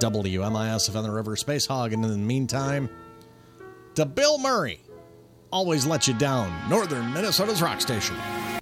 WMISF on the River, Space Hog. And in the meantime, to Bill Murray, always let you down, Northern Minnesota's rock station.